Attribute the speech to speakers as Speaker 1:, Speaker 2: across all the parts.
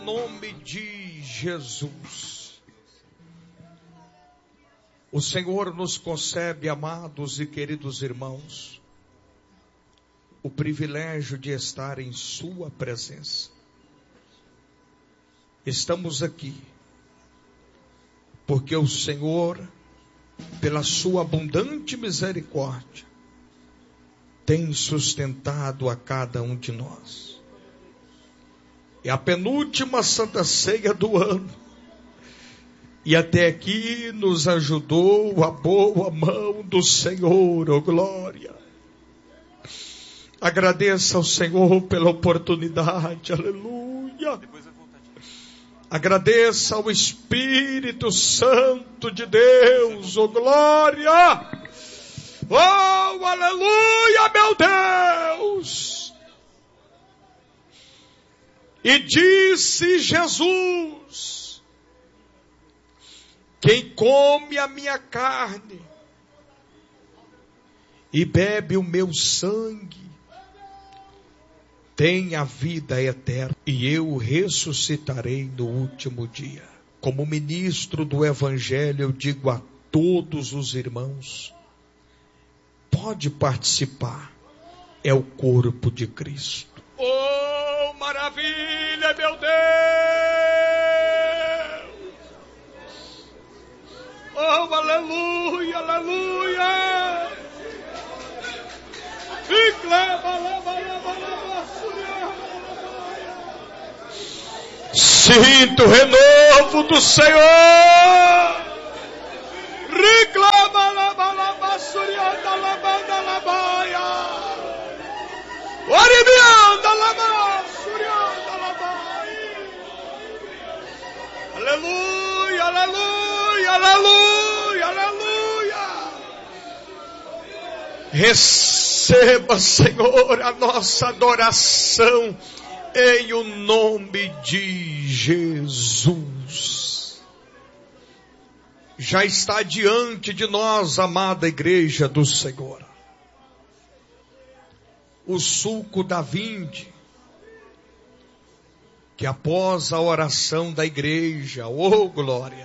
Speaker 1: Em nome de Jesus. O Senhor nos concede, amados e queridos irmãos, o privilégio de estar em sua presença. Estamos aqui porque o Senhor, pela sua abundante misericórdia, tem sustentado a cada um de nós. É a penúltima Santa Ceia do ano. E até aqui nos ajudou a boa mão do Senhor, oh glória. Agradeça ao Senhor pela oportunidade, aleluia. Agradeça ao Espírito Santo de Deus, oh glória. Oh, aleluia, meu Deus. E disse Jesus: quem come a minha carne e bebe o meu sangue tem a vida eterna, e eu ressuscitarei no último dia. Como ministro do Evangelho, eu digo a todos os irmãos: pode participar, é o corpo de Cristo. Oh, maravilha, meu Deus! Oh, aleluia, aleluia! Sinto o renovo do Senhor! Reclama la balaba surianda la banda la baia. Oribianda la ba surianda la baia. Aleluia, aleluia, aleluia, aleluia. Receba, Senhor, a nossa adoração em o nome de Jesus. Já está diante de nós, amada igreja do Senhor, o suco da vinde, que após a oração da igreja, oh glória,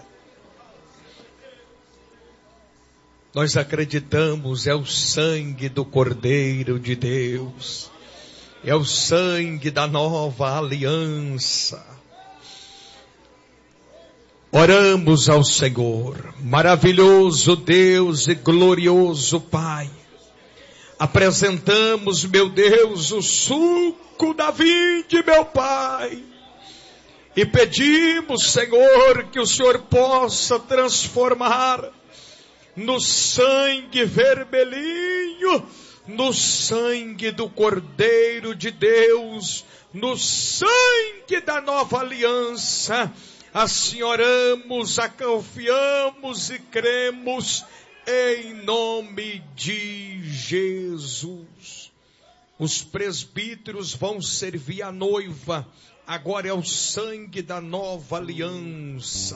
Speaker 1: nós acreditamos é o sangue do Cordeiro de Deus, é o sangue da nova aliança. Oramos ao Senhor, maravilhoso Deus e glorioso Pai. Apresentamos, meu Deus, o suco da vinde, meu Pai. E pedimos, Senhor, que o Senhor possa transformar no sangue vermelhinho, no sangue do Cordeiro de Deus, no sangue da nova aliança. Assim oramos, confiamos e cremos em nome de Jesus. Os presbíteros vão servir a noiva. Agora é o sangue da nova aliança.